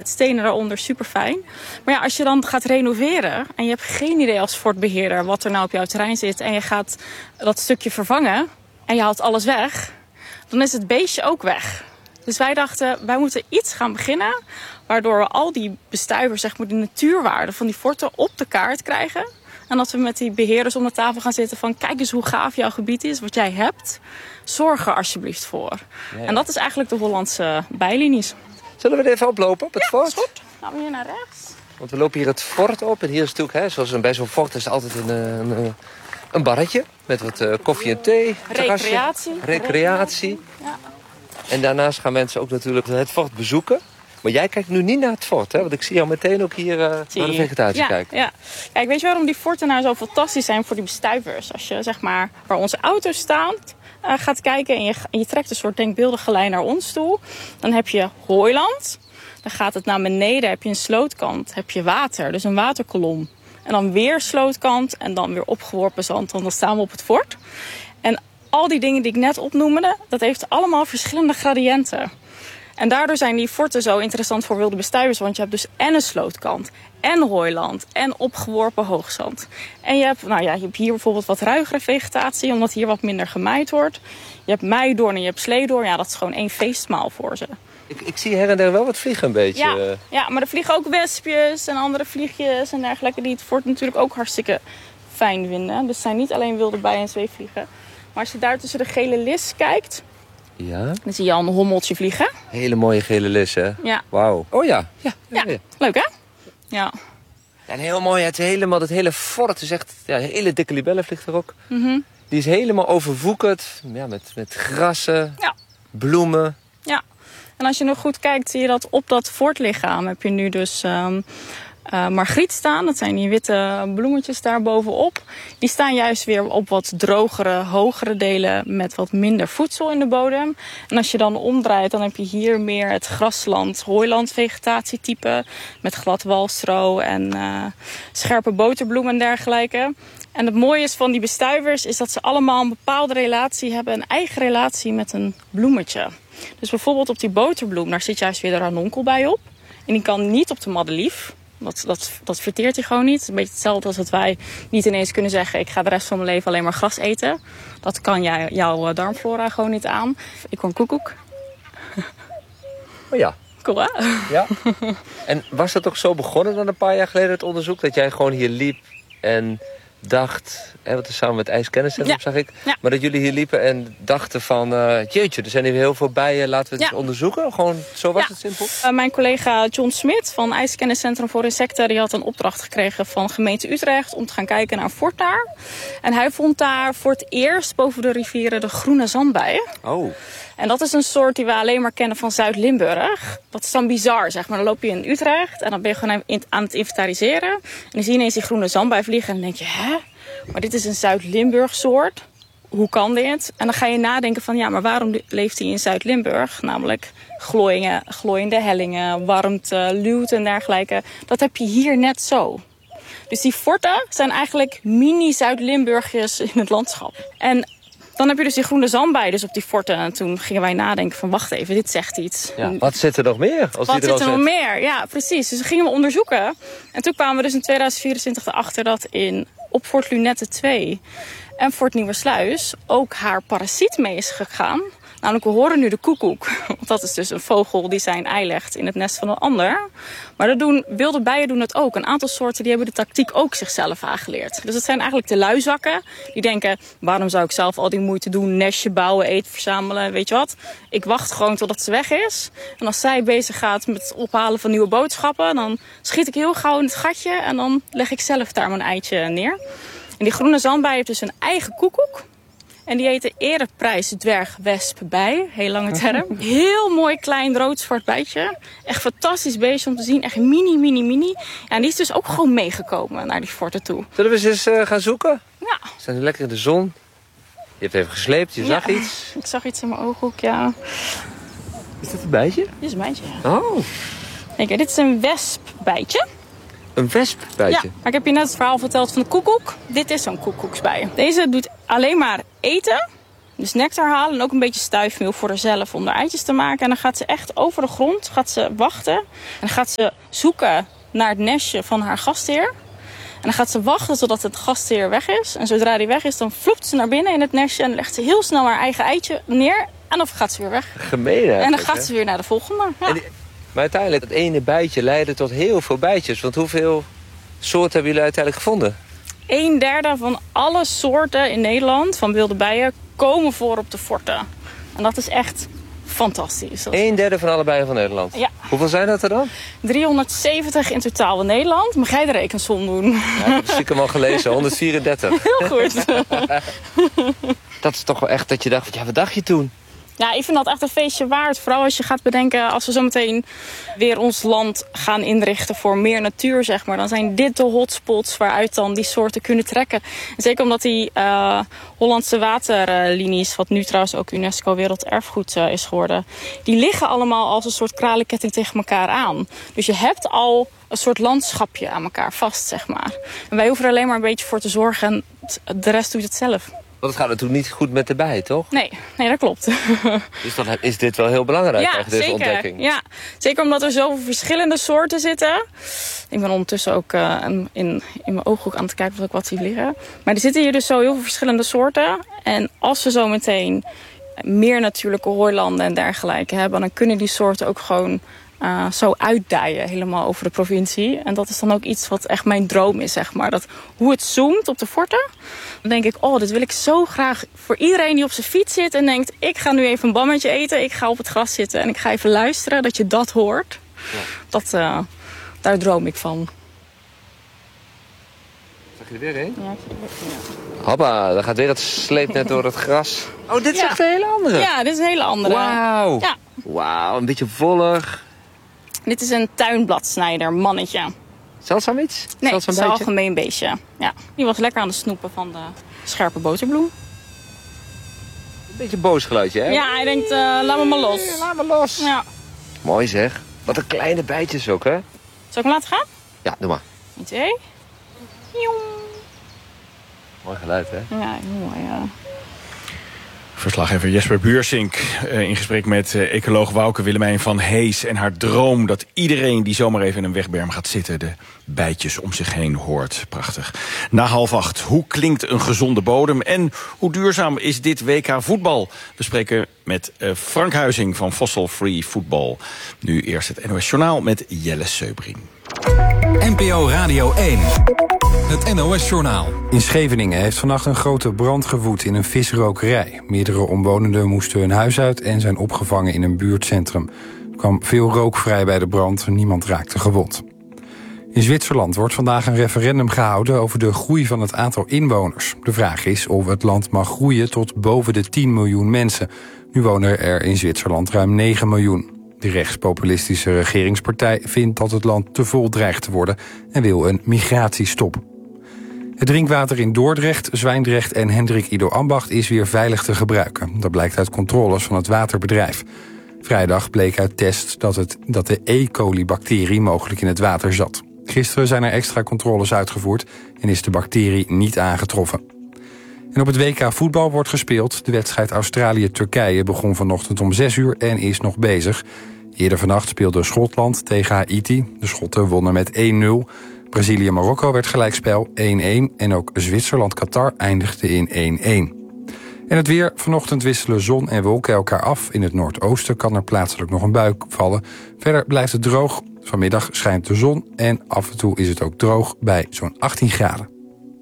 met stenen daaronder, super fijn. Maar ja, als je dan gaat renoveren en je hebt geen idee als fortbeheerder wat er nou op jouw terrein zit en je gaat dat stukje vervangen en je haalt alles weg, dan is het beestje ook weg. Dus wij dachten, wij moeten iets gaan beginnen waardoor we al die bestuivers, zeg maar, de natuurwaarde van die forten op de kaart krijgen. En dat we met die beheerders om de tafel gaan zitten van, kijk eens hoe gaaf jouw gebied is, wat jij hebt. Zorg er alsjeblieft voor. Ja. En dat is eigenlijk de Hollandse bijlinies. Zullen we er even oplopen op het fort? Is goed. Gaan we hier naar rechts. Want we lopen hier het fort op. En hier is natuurlijk, hè, zoals bij zo'n fort, is altijd een barretje. Met wat koffie en thee. Recreatie. Ja. En daarnaast gaan mensen ook natuurlijk het fort bezoeken. Maar jij kijkt nu niet naar het fort, hè? Want ik zie jou meteen ook hier naar de vegetatie kijken. Ja. Kijk, weet je waarom die forten nou zo fantastisch zijn voor die bestuivers? Als je, zeg maar, waar onze auto's staan, gaat kijken en je trekt een soort denkbeeldige lijn naar ons toe. Dan heb je hooiland. Dan gaat het naar beneden, heb je een slootkant, heb je water, dus een waterkolom. En dan weer slootkant en dan weer opgeworpen zand. Dan staan we op het fort. En al die dingen die ik net opnoemde, dat heeft allemaal verschillende gradiënten. En daardoor zijn die forten zo interessant voor wilde bestuivers. Want je hebt dus en een slootkant, en hooiland, en opgeworpen hoogzand. En je hebt hier bijvoorbeeld wat ruigere vegetatie, omdat hier wat minder gemaaid wordt. Je hebt meidoorn en je hebt sleedoorn. Ja, dat is gewoon één feestmaal voor ze. Ik zie her en der wel wat vliegen een beetje. Ja, maar er vliegen ook wespjes en andere vliegjes en dergelijke die het fort natuurlijk ook hartstikke fijn vinden. Dus het zijn niet alleen wilde bijen en zweefvliegen. Maar als je daar tussen de gele lis kijkt, dan zie je al een hommeltje vliegen. Hele mooie gele lis, hè? Ja. Wauw. Oh ja. Ja. Leuk hè? Ja. En heel mooi, het hele fort is echt, een hele dikke libelle vliegt er ook. Mm-hmm. Die is helemaal overwoekerd, met grassen, bloemen. Ja. En als je nog goed kijkt, zie je dat op dat fortlichaam heb je nu dus margriet staan. Dat zijn die witte bloemetjes daar bovenop. Die staan juist weer op wat drogere, hogere delen met wat minder voedsel in de bodem. En als je dan omdraait, dan heb je hier meer het grasland, hooiland vegetatietype. Met glad walstro en scherpe boterbloem en dergelijke. En het mooie is van die bestuivers is dat ze allemaal een bepaalde relatie hebben. Een eigen relatie met een bloemetje. Dus bijvoorbeeld op die boterbloem, daar zit juist weer de ranonkel bij op. En die kan niet op de madelief. Dat verteert hij gewoon niet. Het is een beetje hetzelfde als dat wij niet ineens kunnen zeggen, ik ga de rest van mijn leven alleen maar gras eten. Dat kan jouw darmflora gewoon niet aan. Ik hoor een koekoek. Oh ja. Cool hè? Ja. En was dat toch zo begonnen dan een paar jaar geleden het onderzoek? Dat jij gewoon hier liep en dacht, wat is samen met IJskenniscentrum zag ik. Ja. Maar dat jullie hier liepen en dachten van, jeetje, er zijn hier heel veel bijen, laten we het eens onderzoeken. Gewoon, zo was het simpel. Mijn collega John Smit van IJskenniscentrum voor Insecten, die had een opdracht gekregen van gemeente Utrecht om te gaan kijken naar een fort daar. En hij vond daar voor het eerst boven de rivieren de groene zandbijen. Oh. En dat is een soort die we alleen maar kennen van Zuid-Limburg. Dat is dan bizar, zeg maar. Dan loop je in Utrecht en dan ben je gewoon aan het inventariseren. En dan zie je ineens die groene zandbij vliegen en dan denk je, hè? Maar dit is een Zuid-Limburg soort. Hoe kan dit? En dan ga je nadenken van, ja, maar waarom leeft hij in Zuid-Limburg? Namelijk glooiende hellingen, warmte, luwte en dergelijke. Dat heb je hier net zo. Dus die forten zijn eigenlijk mini-Zuid-Limburgjes in het landschap. En dan heb je dus die groene zandbij dus op die forten. En toen gingen wij nadenken van, wacht even, dit zegt iets. Ja, wat zit er nog meer? Wat zit er nog meer? Ja, precies. Dus dat gingen we onderzoeken. En toen kwamen we dus in 2024 erachter dat op Fort Lunette 2 en Fort Nieuwersluis ook haar parasiet mee is gegaan. Namelijk, we horen nu de koekoek. Want dat is dus een vogel die zijn ei legt in het nest van een ander. Maar wilde bijen doen dat ook. Een aantal soorten die hebben de tactiek ook zichzelf aangeleerd. Dus het zijn eigenlijk de luizakken. Die denken, waarom zou ik zelf al die moeite doen? Nestje bouwen, eten verzamelen, weet je wat? Ik wacht gewoon totdat ze weg is. En als zij bezig gaat met het ophalen van nieuwe boodschappen, dan schiet ik heel gauw in het gatje. En dan leg ik zelf daar mijn eitje neer. En die groene zandbij heeft dus een eigen koekoek. En die heet de ereprijs dwergwespbij. Heel lange term. Heel mooi klein rood-zwart bijtje. Echt fantastisch beestje om te zien. Echt mini. Ja, en die is dus ook gewoon meegekomen naar die forten toe. Zullen we eens gaan zoeken? Ja. We staan nu lekker in de zon. Je hebt even gesleept, je zag iets. Ik zag iets in mijn ooghoek, ja. Is dat een bijtje? Dit is een bijtje. Oh. Kijk, dit is een wespbijtje. Een wespbijtje? Ja, maar ik heb je net het verhaal verteld van de koekoek. Dit is zo'n koekoeksbij. Deze doet alleen maar eten, Dus nectar halen en ook een beetje stuifmeel voor haarzelf om er eitjes te maken. En dan gaat ze echt over de grond wachten. En dan gaat ze zoeken naar het nestje van haar gastheer. En dan gaat ze wachten totdat het gastheer weg is. En zodra die weg is, dan vloept ze naar binnen in het nestje. En legt ze heel snel haar eigen eitje neer. En dan gaat ze weer weg. Gemeen. En dan gaat ze weer naar de volgende. Ja. Maar uiteindelijk, het ene bijtje leidde tot heel veel bijtjes. Want hoeveel soorten hebben jullie uiteindelijk gevonden? 1/3 van alle soorten in Nederland van wilde bijen komen voor op de forten. En dat is echt fantastisch. 1/3 van alle bijen van Nederland? Ja. Hoeveel zijn dat er dan? 370 in totaal in Nederland. Mag jij de rekensom doen? Ja, ik heb het stiekem al gelezen, 134. Heel goed. Dat is toch wel echt dat je dacht, ja, wat dacht je toen? Ja, ik vind dat echt een feestje waard. Vooral als je gaat bedenken, als we zometeen weer ons land gaan inrichten voor meer natuur, zeg maar. Dan zijn dit de hotspots waaruit dan die soorten kunnen trekken. En zeker omdat die Hollandse waterlinies, wat nu trouwens ook UNESCO Werelderfgoed is geworden, die liggen allemaal als een soort kralenketting tegen elkaar aan. Dus je hebt al een soort landschapje aan elkaar vast, zeg maar. En wij hoeven er alleen maar een beetje voor te zorgen en de rest doet het zelf. Want het gaat natuurlijk niet goed met de bij, toch? Nee, dat klopt. Dus dan is dit wel heel belangrijk, deze ontdekking. Ja, zeker omdat er zoveel verschillende soorten zitten. Ik ben ondertussen ook in mijn ooghoek aan het kijken of ik wat zie liggen. Maar er zitten hier dus zo heel veel verschillende soorten. En als we zo meteen meer natuurlijke hooilanden en dergelijke hebben, dan kunnen die soorten ook gewoon zo uitdijen helemaal over de provincie. En dat is dan ook iets wat echt mijn droom is, zeg maar. Dat hoe het zoomt op de forten, dan denk ik, dit wil ik zo graag voor iedereen die op zijn fiets zit en denkt, ik ga nu even een bammetje eten, ik ga op het gras zitten en ik ga even luisteren, dat je dat hoort. Ja. Daar droom ik van. Zag je er weer heen? Ja, ik zie er weer heen. Hoppa, dan gaat weer het sleepnet door het gras. Oh, dit is echt een hele andere? Ja, dit is een hele andere. Wauw. Ja. Wauw, een beetje vollig. Dit is een tuinbladsnijder, mannetje. Zeldzaam iets? Nee, het is een algemeen beestje. Ja. Die was lekker aan de snoepen van de scherpe boterbloem. Een beetje een boos geluidje, hè? Ja, hij denkt, laat me maar los. Laat me los. Ja. Mooi zeg. Wat een kleine bijtjes ook, hè? Zal ik hem laten gaan? Ja, doe maar. 1, 2. Mooi geluid, hè? Ja, heel mooi, ja. Verslaggever Jesper Buursink in gesprek met ecoloog Wouke Willemijn van Hees. En haar droom dat iedereen die zomaar even in een wegberm gaat zitten de bijtjes om zich heen hoort. Prachtig. Na 7:30, hoe klinkt een gezonde bodem en hoe duurzaam is dit WK voetbal? We spreken met Frank Huizing van Fossil Free Football. Nu eerst het NOS Journaal met Jelle Seubring. NPO Radio 1. Het NOS-journaal. In Scheveningen heeft vannacht een grote brand gewoed in een visrokerij. Meerdere omwonenden moesten hun huis uit en zijn opgevangen in een buurtcentrum. Er kwam veel rook vrij bij de brand, niemand raakte gewond. In Zwitserland wordt vandaag een referendum gehouden over de groei van het aantal inwoners. De vraag is of het land mag groeien tot boven de 10 miljoen mensen. Nu wonen er in Zwitserland ruim 9 miljoen. De rechtspopulistische regeringspartij vindt dat het land te vol dreigt te worden en wil een migratiestop. Het drinkwater in Dordrecht, Zwijndrecht en Hendrik Ido Ambacht is weer veilig te gebruiken. Dat blijkt uit controles van het waterbedrijf. Vrijdag bleek uit tests dat de E. coli-bacterie mogelijk in het water zat. Gisteren zijn er extra controles uitgevoerd en is de bacterie niet aangetroffen. En op het WK voetbal wordt gespeeld. De wedstrijd Australië-Turkije begon vanochtend om 6:00 en is nog bezig. Eerder vannacht speelde Schotland tegen Haiti. De Schotten wonnen met 1-0. Brazilië-Marokko werd gelijkspel 1-1 en ook Zwitserland-Qatar eindigde in 1-1. En het weer. Vanochtend wisselen zon en wolken elkaar af. In het noordoosten kan er plaatselijk nog een bui vallen. Verder blijft het droog. Vanmiddag schijnt de zon en af en toe is het ook droog bij zo'n 18 graden.